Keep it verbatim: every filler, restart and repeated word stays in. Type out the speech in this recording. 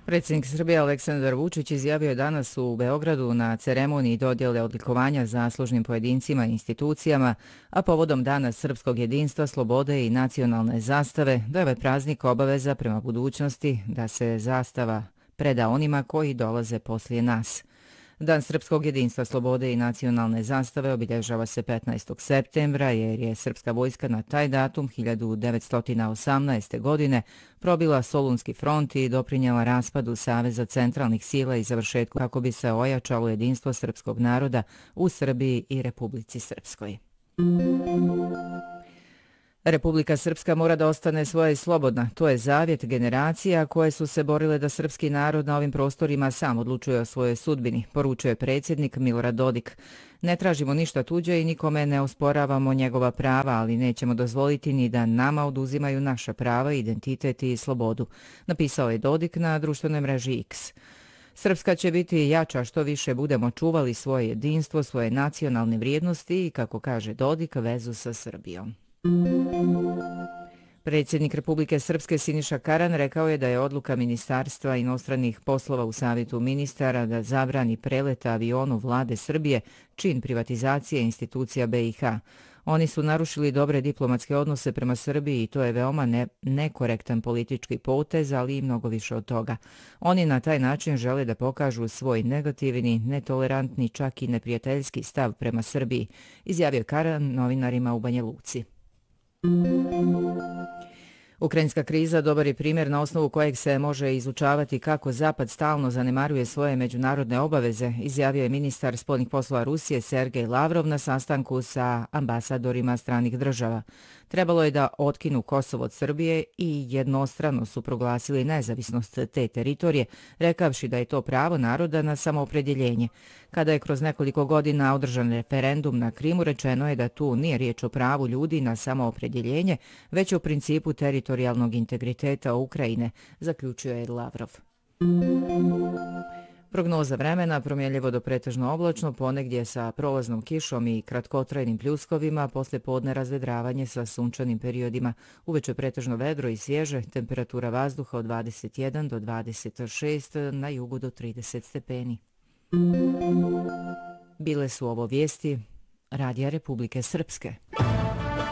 Predsjednik Srbije Aleksandar Vučić izjavio je danas u Beogradu na ceremoniji dodjele odlikovanja zaslužnim pojedincima i institucijama, a povodom Dana srpskog jedinstva, slobode i nacionalne zastave, da je ovaj praznik obaveza prema budućnosti da se zastava preda onima koji dolaze poslije nas. Dan srpskog jedinstva, slobode i nacionalne zastave obilježava se petnaestog septembra jer je srpska vojska na taj datum hiljadu devetsto osamnaeste. godine probila Solunski front i doprinjela raspadu Saveza centralnih sila i završetku kako bi se ojačalo jedinstvo srpskog naroda u Srbiji i Republici Srpskoj. Republika Srpska mora da ostane svoja i slobodna. To je zavjet generacija koje su se borile da srpski narod na ovim prostorima sam odlučuje o svojoj sudbini, poručuje predsjednik Milorad Dodik. Ne tražimo ništa tuđe i nikome ne osporavamo njegova prava, ali nećemo dozvoliti ni da nama oduzimaju naša prava, identitet i slobodu, napisao je Dodik na društvenoj mreži X. Srpska će biti jača što više budemo čuvali svoje jedinstvo, svoje nacionalne vrijednosti i, kako kaže Dodik, vezu sa Srbijom. Predsjednik Republike Srpske Siniša Karan rekao je da je odluka Ministarstva inostranih poslova u Savjetu ministara da zabrani prelet avionu vlade Srbije čin privatizacije institucija B i H. Oni su narušili dobre diplomatske odnose prema Srbiji i to je veoma ne, nekorektan politički potez, ali i mnogo više od toga. Oni na taj način žele da pokažu svoj negativni, netolerantni, čak i neprijateljski stav prema Srbiji, izjavio Karan novinarima u Banja Luci. Ukrajinska kriza dobar je primjer na osnovu kojeg se može izučavati kako Zapad stalno zanemaruje svoje međunarodne obaveze, izjavio je ministar spoljnih poslova Rusije Sergej Lavrov na sastanku sa ambasadorima stranih država. Trebalo je da otkinu Kosovo od Srbije i jednostrano su proglasili nezavisnost te teritorije, rekavši da je to pravo naroda na samoopredjeljenje. Kada je kroz nekoliko godina održan referendum na Krimu, rečeno je da tu nije riječ o pravu ljudi na samoopredjeljenje, već o principu teritorijalnog integriteta Ukrajine, zaključio je Lavrov. Prognoza vremena promjenljivo do pretežno oblačno, ponegdje sa prolaznom kišom i kratkotrajnim pljuskovima, poslije podne razvedravanje sa sunčanim periodima. Uveče pretežno vedro i svježe, temperatura vazduha od dvadeset jedan do dvadeset šest, na jugu do trideset stepeni. Bile su ovo vijesti Radija Republike Srpske.